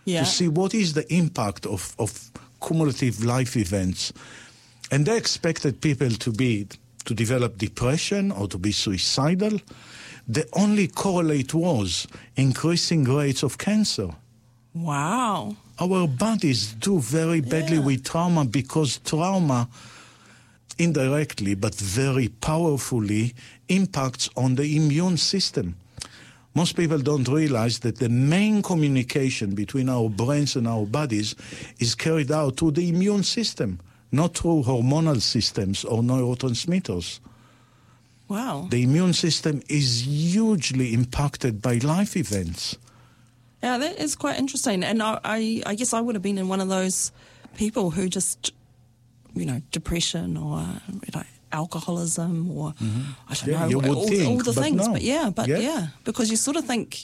to see what is the impact of cumulative life events. And they expected people to develop depression or to be suicidal. The only correlate was increasing rates of cancer. Wow. Our bodies do very badly with trauma because trauma indirectly but very powerfully impacts on the immune system. Most people don't realize that the main communication between our brains and our bodies is carried out through the immune system, not through hormonal systems or neurotransmitters. Wow. The immune system is hugely impacted by life events. Yeah, that is quite interesting. And I guess I would have been in one of those people who just, depression or alcoholism or I don't know, you would all the things. No. But because you sort of think,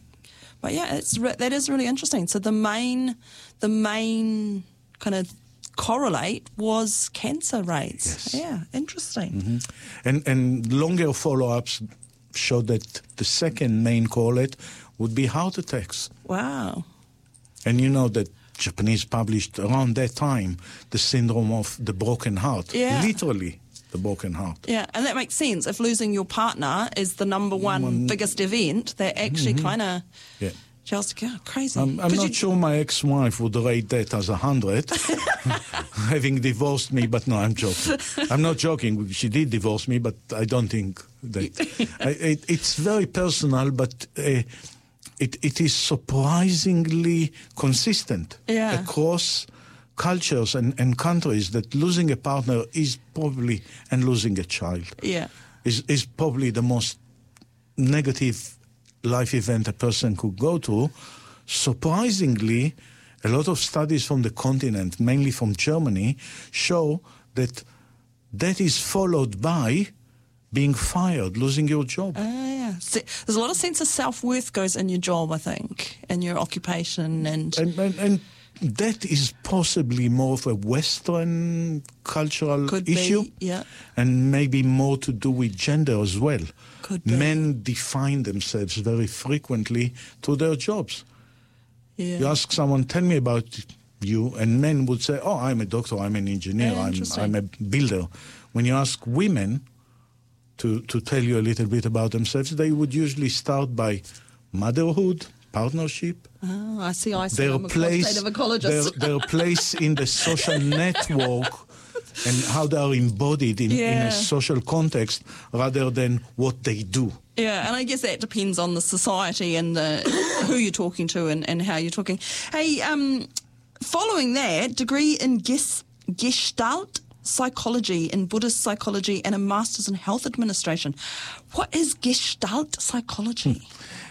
that is really interesting. So the main kind of correlate was cancer rates. Yes. Yeah, interesting. And longer follow-ups showed that the second main correlate would be heart attacks. Wow. And you know that Japanese published around that time the syndrome of the broken heart. Yeah. Literally, the broken heart. Yeah, and that makes sense. If losing your partner is the number one biggest event, that actually kind of just crazy. I'm not sure my ex-wife would rate that as 100, having divorced me, but no, I'm joking. I'm not joking. She did divorce me, but I don't think that. It's very personal, but it is surprisingly consistent across cultures and countries that losing a partner is probably, and losing a child, is probably the most negative life event a person could go to. Surprisingly, a lot of studies from the continent, mainly from Germany, show that is followed by being fired, losing your job. So there's a lot of sense of self-worth goes in your job, I think, and your occupation. And that is possibly more of a Western cultural issue. And maybe more to do with gender as well. Men define themselves very frequently through their jobs. You ask someone, tell me about you, and men would say, oh, I'm a doctor, I'm an engineer, I'm a builder. When you ask women to tell you a little bit about themselves, they would usually start by motherhood, partnership. Oh, I see. I'm a quantitative ecologist. Their place in the social network and how they are embodied in a social context rather than what they do. Yeah, and I guess that depends on the society and who you're talking to and how you're talking. Hey, following that, degree in Gestalt psychology, in Buddhist psychology, and a master's in health administration. What is Gestalt psychology?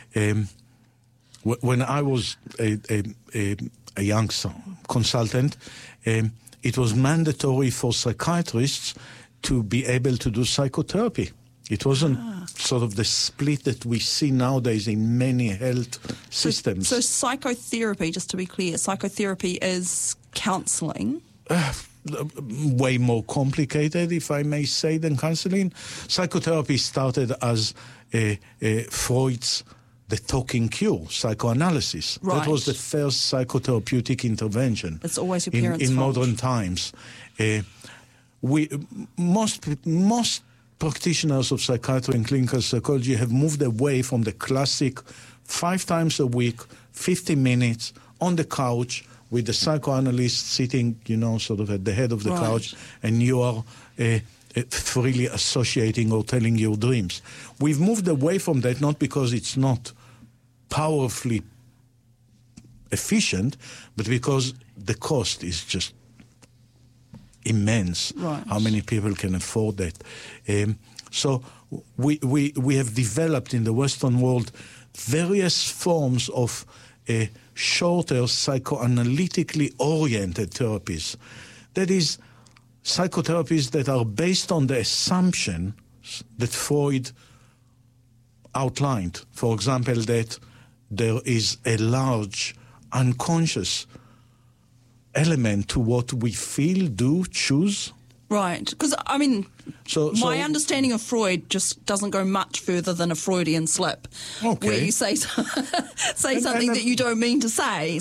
When I was a young consultant, it was mandatory for psychiatrists to be able to do psychotherapy. It wasn't sort of the split that we see nowadays in many health systems. So psychotherapy, just to be clear, psychotherapy is counselling? Way more complicated, if I may say, than counseling. Psychotherapy started as Freud's The Talking Cure, psychoanalysis. Right. That was the first psychotherapeutic intervention. It's always your parents' in fault. modern times. Most practitioners of psychiatry and clinical psychology have moved away from the classic 5 times a week, 50 minutes on the couch with the psychoanalyst sitting, sort of at the head of the couch, and you are freely associating or telling your dreams. We've moved away from that, not because it's not powerfully efficient, but because the cost is just immense. Right. How many people can afford that? So we have developed in the Western world various forms of shorter psychoanalytically oriented therapies. That is, psychotherapies that are based on the assumption that Freud outlined. For example, that there is a large unconscious element to what we feel, do, choose. Right, because, my understanding of Freud just doesn't go much further than a Freudian slip, where you say something that you don't mean to say.